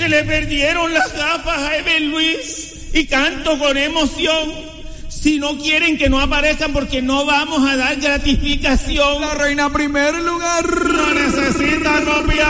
Se le perdieron las gafas a Ever Luis y canto con emoción. Si no quieren que no aparezcan porque no vamos a dar gratificación. La reina primer lugar. No necesita copia.